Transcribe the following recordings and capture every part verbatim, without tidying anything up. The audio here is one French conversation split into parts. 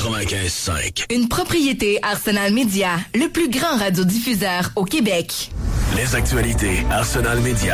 quatre-vingt-quinze cinq. Une propriété Arsenal Media, le plus grand radiodiffuseur au Québec. Les actualités Arsenal Media.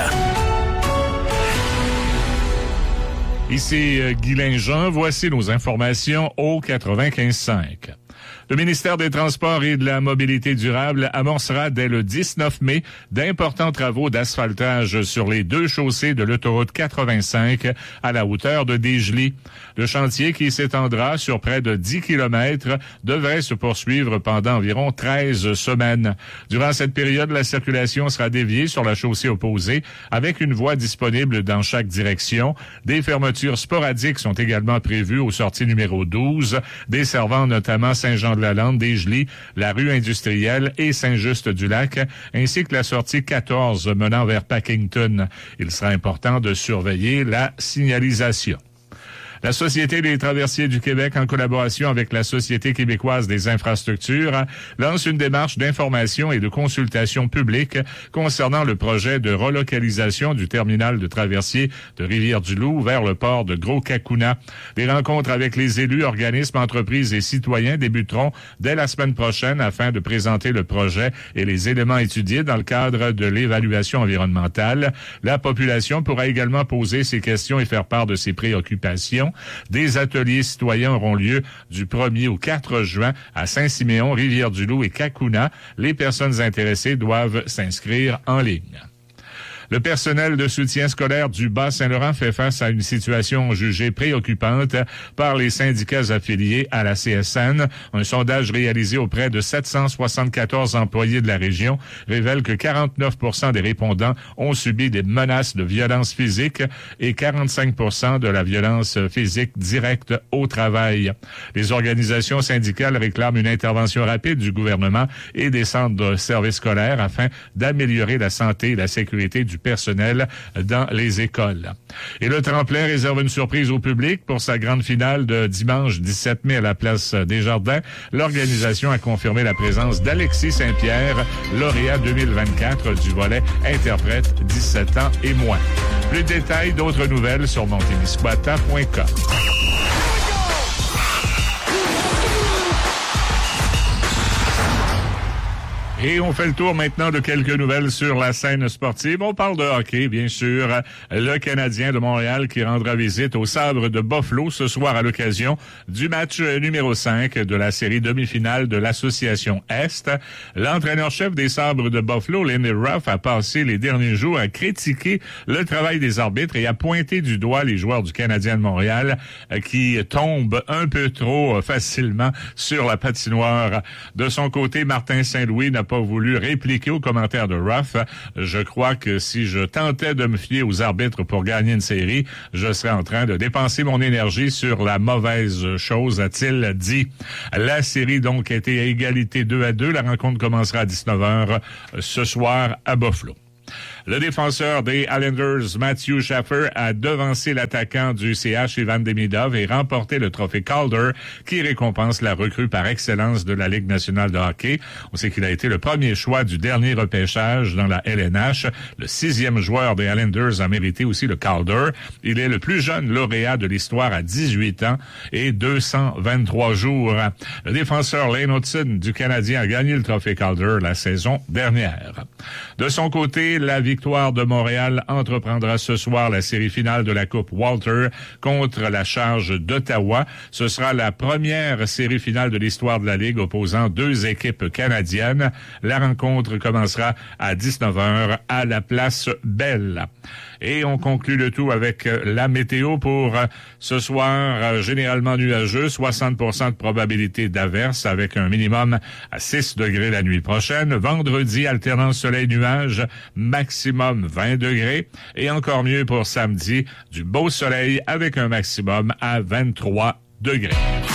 Ici euh, Guy Linjean, voici nos informations au quatre-vingt-quinze cinq. Le ministère des Transports et de la Mobilité durable amorcera dès le dix-neuf mai d'importants travaux d'asphaltage sur les deux chaussées de l'autoroute quatre-vingt-cinq à la hauteur de Desjely. Le chantier, qui s'étendra sur près de dix kilomètres, devrait se poursuivre pendant environ treize semaines. Durant cette période, la circulation sera déviée sur la chaussée opposée avec une voie disponible dans chaque direction. Des fermetures sporadiques sont également prévues aux sorties numéro douze, desservant notamment Saint-Jean-de-la-Lande, Desjely, la rue industrielle et Saint-Just-du-Lac, ainsi que la sortie quatorze menant vers Packington. Il sera important de surveiller la signalisation. La Société des traversiers du Québec, en collaboration avec la Société québécoise des infrastructures, lance une démarche d'information et de consultation publique concernant le projet de relocalisation du terminal de traversier de Rivière-du-Loup vers le port de Gros-Cacouna. Des rencontres avec les élus, organismes, entreprises et citoyens débuteront dès la semaine prochaine afin de présenter le projet et les éléments étudiés dans le cadre de l'évaluation environnementale. La population pourra également poser ses questions et faire part de ses préoccupations. Des ateliers citoyens auront lieu du premier au quatre juin à Saint-Siméon, Rivière-du-Loup et Cacouna. Les personnes intéressées doivent s'inscrire en ligne. Le personnel de soutien scolaire du Bas-Saint-Laurent fait face à une situation jugée préoccupante par les syndicats affiliés à la C S N. Un sondage réalisé auprès de sept cent soixante-quatorze employés de la région révèle que quarante-neuf pour cent des répondants ont subi des menaces de violence physique et quarante-cinq pour cent de la violence physique directe au travail. Les organisations syndicales réclament une intervention rapide du gouvernement et des centres de services scolaires afin d'améliorer la santé et la sécurité du personnel dans les écoles. Et le tremplin réserve une surprise au public pour sa grande finale de dimanche dix-sept mai à la place Desjardins. L'organisation a confirmé la présence d'Alexis Saint-Pierre, lauréat deux mille vingt-quatre du volet interprète dix-sept ans et moins. Plus de détails, d'autres nouvelles sur montemisquata point com. Et on fait le tour maintenant de quelques nouvelles sur la scène sportive. On parle de hockey, bien sûr. Le Canadien de Montréal qui rendra visite au Sabres de Buffalo ce soir à l'occasion du match numéro cinq de la série demi-finale de l'Association Est. L'entraîneur-chef des Sabres de Buffalo, Lindy Ruff, a passé les derniers jours à critiquer le travail des arbitres et à pointer du doigt les joueurs du Canadien de Montréal qui tombent un peu trop facilement sur la patinoire. De son côté, Martin Saint-Louis n'a pas voulu répliquer aux commentaires de Ruff. Je crois que si je tentais de me fier aux arbitres pour gagner une série, je serais en train de dépenser mon énergie sur la mauvaise chose, a-t-il dit. La série donc a été à égalité deux à deux. La rencontre commencera à dix-neuf heures ce soir à Buffalo. Le défenseur des Islanders, Matthew Shaffer, a devancé l'attaquant du C H, Ivan Demidov, et remporté le trophée Calder, qui récompense la recrue par excellence de la Ligue nationale de hockey. On sait qu'il a été le premier choix du dernier repêchage dans la L N H. Le sixième joueur des Islanders a mérité aussi le Calder. Il est le plus jeune lauréat de l'histoire à dix-huit ans et deux cent vingt-trois jours. Le défenseur Lane Hudson du Canadien a gagné le trophée Calder la saison dernière. De son côté, la victoire de Montréal entreprendra ce soir la série finale de la Coupe Walter contre la Charge d'Ottawa. Ce sera la première série finale de l'histoire de la Ligue opposant deux équipes canadiennes. La rencontre commencera à dix-neuf heures à la place Belle. Et on conclut le tout avec la météo pour ce soir, généralement nuageux, soixante pour cent de probabilité d'averse avec un minimum à six degrés la nuit prochaine. Vendredi, alternance soleil-nuage, maximum vingt degrés. Et encore mieux pour samedi, du beau soleil avec un maximum à vingt-trois degrés.